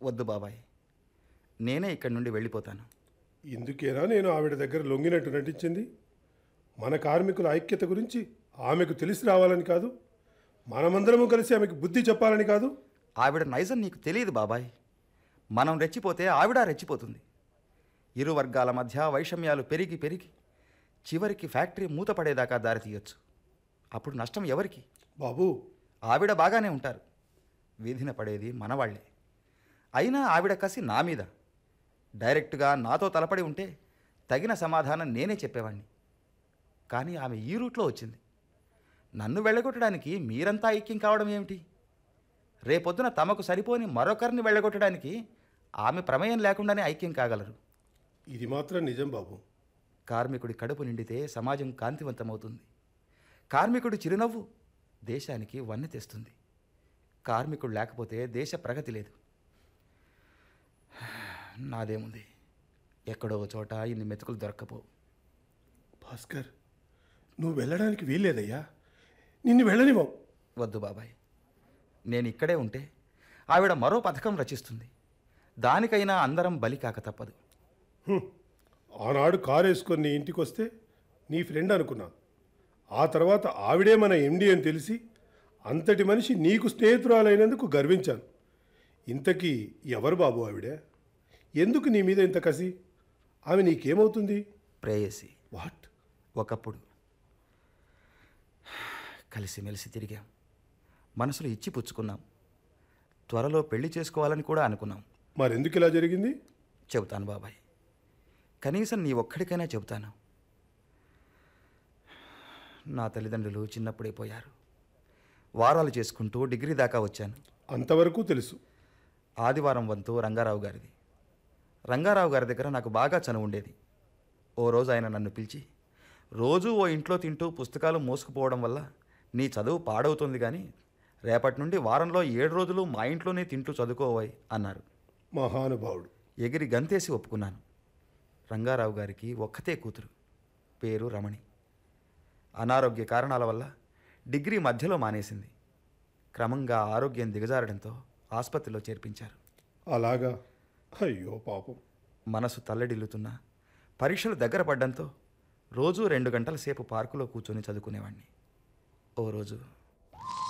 వద్దు బాబాయ్, నేనే ఇక్కడి నుండి వెళ్ళిపోతాను. ఇందుకేనా నేను ఆవిడ దగ్గర లొంగినట్టు నటించింది? మన కార్మికుల ఐక్యత గురించి ఆమెకు తెలిసి రావాలని కాదు, మనమందరము కలిసి ఆమెకు బుద్ధి చెప్పాలని కాదు. ఆవిడ నైజం నీకు తెలియదు బాబాయ్. మనం రెచ్చిపోతే ఆవిడ రెచ్చిపోతుంది. ఇరు వర్గాల మధ్య వైషమ్యాలు పెరిగి పెరిగి చివరికి ఫ్యాక్టరీ మూతపడేదాకా దారితీయొచ్చు. అప్పుడు నష్టం ఎవరికి? బాబు, ఆవిడ బాగానే ఉంటారు, వీధిన పడేది మనవాళ్లే. అయినా ఆవిడ కసి నా మీద. డైరెక్ట్గా నాతో తలపడి ఉంటే తగిన సమాధానం నేనే చెప్పేవాణ్ణి. కానీ ఆమె ఈ రూట్లో వచ్చింది. నన్ను వెళ్ళగొట్టడానికి మీరంతా ఐక్యం కావడం ఏమిటి? రేపొద్దున తమకు సరిపోని మరొకరిని వెళ్ళగొట్టడానికి ఆమె ప్రమేయం లేకుండానే ఐక్యం కాగలరు. ఇది మాత్రం నిజం బాబు. కార్మికుడి కడుపు నిండితే సమాజం కాంతివంతమవుతుంది. కార్మికుడి చిరునవ్వు దేశానికి వన్నె తెస్తుంది. కార్మికుడు లేకపోతే దేశ ప్రగతి లేదు. నాదేముంది, ఎక్కడో చోట ఇన్ని మెతుకులు దొరక్కపోవు. భాస్కర్, నువ్వు వెళ్ళడానికి వీల్లేదయ్యా, నిన్ను వెళ్ళనివ్వం. వద్దు బాబాయ్, నేను ఇక్కడే ఉంటే ఆవిడ మరో పథకం రచిస్తుంది. దానికైనా అందరం బలి కాక తప్పదు. ఆనాడు కారు వేసుకొని నీ ఇంటికి వస్తే నీ ఫ్రెండ్ అనుకున్నాను. ఆ తర్వాత ఆవిడే మన ఎండి అని తెలిసి అంతటి మనిషి నీకు స్నేహితురాలైనందుకు గర్వించాను. ఇంతకీ ఎవరు బాబు ఆవిడే? ఎందుకు నీ మీద ఇంత కసి? ఆమె నీకేమవుతుంది? ప్రేయసి. వాట్? ఒకప్పుడు కలిసిమెలిసి తిరిగాం, మనసులు ఇచ్చి పుచ్చుకున్నాం, త్వరలో పెళ్లి చేసుకోవాలని కూడా అనుకున్నాం. మరెందుకు ఇలా జరిగింది? చెబుతాను బాబాయ్, కనీసం నీ ఒక్కడికైనా చెబుతాను. నా తల్లిదండ్రులు చిన్నప్పుడే పోయారు. వారాలు చేసుకుంటూ డిగ్రీ దాకా వచ్చాను. అంతవరకు తెలుసు. ఆదివారం వంతు రంగారావు గారిది. రంగారావు గారి దగ్గర నాకు బాగా చనువు ఉండేది. ఓ రోజు ఆయన నన్ను పిలిచి, రోజూ ఓ ఇంట్లో తింటూ పుస్తకాలు మోసుకుపోవడం వల్ల నీ చదువు పాడవుతుంది, కానీ రేపటి నుండి వారంలో 7 రోజులు మా ఇంట్లోనే తింటూ చదువుకోవాయి అన్నారు. మహానుభావుడు. ఎగిరి గంతేసి ఒప్పుకున్నాను. రంగారావు గారికి ఒక్కతే కూతురు, పేరు రమణి. అనారోగ్య కారణాల వల్ల డిగ్రీ మధ్యలో మానేసింది. క్రమంగా ఆరోగ్యం దిగజారడంతో ఆసుపత్రిలో చేర్పించారు. అలాగా? అయ్యో పాపం. మనసు తల్లడిల్లుతున్నా పరీక్షలు దగ్గర పడ్డంతో రోజూ 2 గంటల సేపు పార్కులో కూర్చొని చదువుకునేవాడిని. ఓ రోజు